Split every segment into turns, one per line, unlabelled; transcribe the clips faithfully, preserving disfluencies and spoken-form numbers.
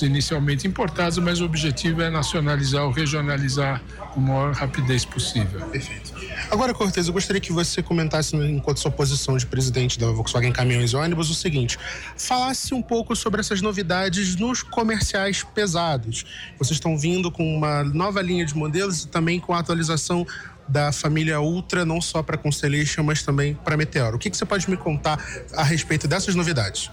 produtos inicialmente importados, mas o objetivo é nacionalizar ou regionalizar com a maior rapidez possível.
Perfeito. Agora, Cortez, eu gostaria que você comentasse, enquanto sua posição de presidente da Volkswagen Caminhões e Ônibus, o seguinte: falasse um pouco sobre essas novidades nos comerciais pesados. Vocês estão vindo com uma nova linha de modelos e também com a atualização da família Ultra, não só para Constellation, mas também para Meteor. O que, que você pode me contar a respeito dessas novidades?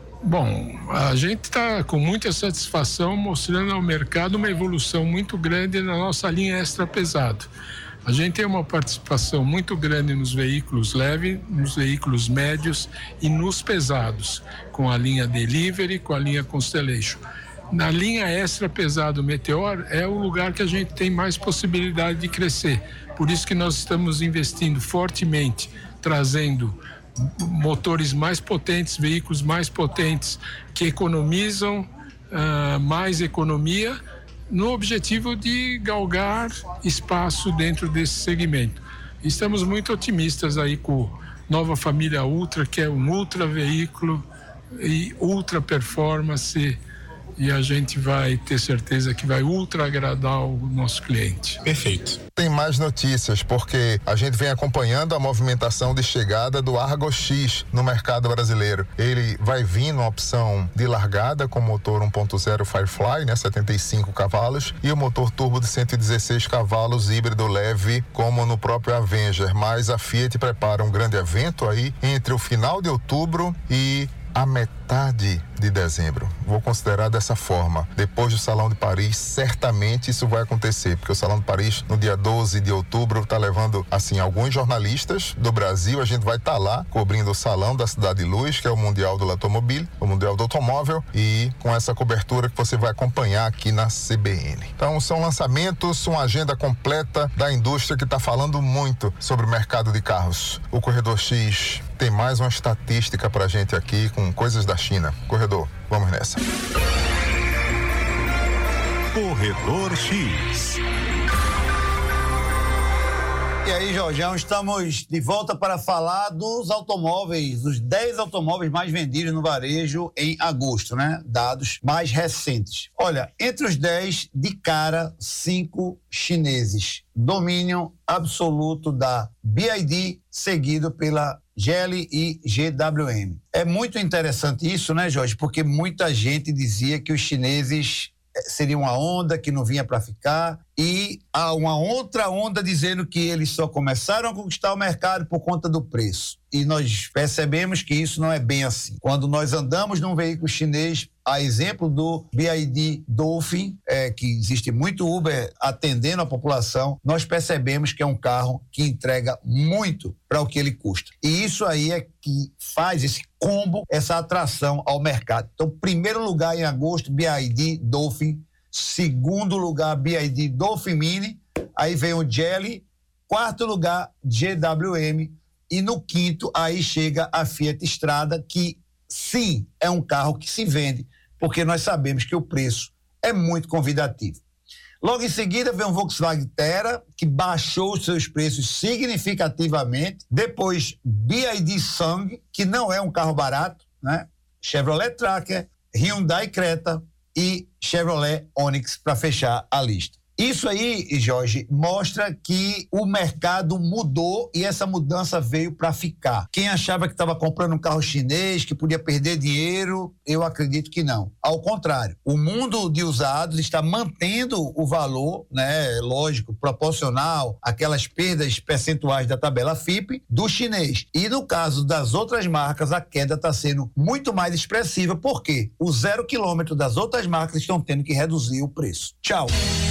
Bom, a gente está com muita satisfação mostrando ao mercado uma evolução muito grande na nossa linha extra pesado. A gente tem uma participação muito grande nos veículos leves, nos veículos médios e nos pesados, com a linha Delivery, com a linha Constellation. Na linha extra pesado Meteor é o lugar que a gente tem mais possibilidade de crescer. Por isso que nós estamos investindo fortemente, trazendo motores mais potentes, veículos mais potentes, que economizam uh, mais economia, no objetivo de galgar espaço dentro desse segmento. Estamos muito otimistas aí com a nova família Ultra, que é um ultra veículo e ultra performance, e a gente vai ter certeza que vai ultra agradar o nosso cliente.
Perfeito.
Tem mais notícias, porque a gente vem acompanhando a movimentação de chegada do Argo X no mercado brasileiro. Ele vai vir numa opção de largada com motor um ponto zero Firefly, né, setenta e cinco cavalos, e o motor turbo de cento e dezesseis cavalos híbrido leve, como no próprio Avenger. Mas a Fiat prepara um grande evento aí entre o final de outubro e a metade de dezembro. Vou considerar dessa forma. Depois do Salão de Paris, certamente isso vai acontecer, porque o Salão de Paris, no dia doze de outubro, está levando, assim, alguns jornalistas do Brasil. A gente vai estar tá lá, cobrindo o Salão da Cidade de Luz, que é o Mundial do Automobile, o Mundial do Automóvel, e com essa cobertura que você vai acompanhar aqui na C B N. Então, são lançamentos, uma agenda completa da indústria que está falando muito sobre o mercado de carros. O Corredor X tem mais uma estatística pra gente aqui com coisas da China. Corredor, vamos nessa.
Corredor X.
E aí, Jorjão, estamos de volta para falar dos automóveis, dos dez automóveis mais vendidos no varejo em agosto, né? Dados mais recentes. Olha, entre os dez, de cara, cinco chineses. Domínio absoluto da B Y D, seguido pela Geely e G W M. É muito interessante isso, né, Jorge? Porque muita gente dizia que os chineses seria uma onda que não vinha para ficar, e há uma outra onda dizendo que eles só começaram a conquistar o mercado por conta do preço. E nós percebemos que isso não é bem assim. Quando nós andamos num veículo chinês, a exemplo do B Y D Dolphin, é, que existe muito Uber atendendo a população, nós percebemos que é um carro que entrega muito para o que ele custa. E isso aí é que faz esse combo, essa atração ao mercado. Então, primeiro lugar em agosto, B Y D Dolphin. Segundo lugar, B Y D Dolphin Mini. Aí vem o Geely. Quarto lugar, G W M. E no quinto, aí chega a Fiat Strada, que sim, é um carro que se vende, porque nós sabemos que o preço é muito convidativo. Logo em seguida vem o Volkswagen Terra, que baixou os seus preços significativamente. Depois, B Y D Sang, que não é um carro barato, né? Chevrolet Tracker, Hyundai Creta e Chevrolet Onix para fechar a lista. Isso aí, Jorge, mostra que o mercado mudou e essa mudança veio para ficar. Quem achava que estava comprando um carro chinês, que podia perder dinheiro, eu acredito que não. Ao contrário, o mundo de usados está mantendo o valor, né, lógico, proporcional àquelas perdas percentuais da tabela F I P do chinês. E no caso das outras marcas, a queda está sendo muito mais expressiva, porque o zero quilômetro das outras marcas estão tendo que reduzir o preço. Tchau.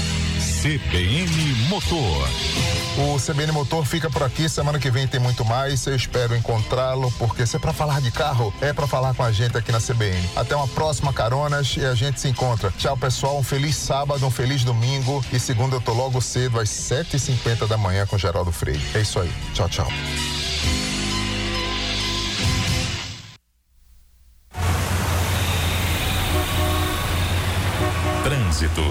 C B N Motor.
O C B N Motor fica por aqui. Semana que vem tem muito mais. Eu espero encontrá-lo, porque se é pra falar de carro, é pra falar com a gente aqui na C B N. Até uma próxima, caronas, e a gente se encontra. Tchau, pessoal. Um feliz sábado, um feliz domingo. E segunda eu tô logo cedo, às sete e cinquenta da manhã, com Geraldo Freire. É isso aí. Tchau, tchau.
Trânsito.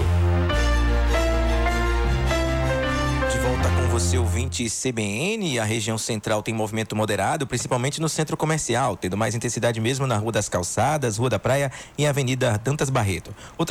Você ouvinte C B N, a região central tem movimento moderado, principalmente no centro comercial, tendo mais intensidade mesmo na Rua das Calçadas, Rua da Praia e Avenida Dantas Barreto. O